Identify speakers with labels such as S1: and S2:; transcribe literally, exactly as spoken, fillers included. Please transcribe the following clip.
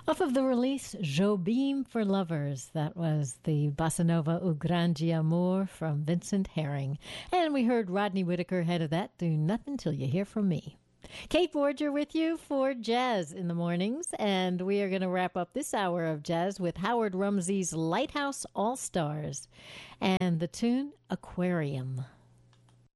S1: Off of the release Jobim for Lovers, that was the Bossa Nova O Grande Amor from Vincent Herring. And we heard Rodney Whitaker ahead of that, Do Nothing Till You Hear From Me. Kate Borger with you for Jazz in the Mornings, and we are going to wrap up this hour of jazz with Howard Rumsey's Lighthouse All-Stars and the tune Aquarium.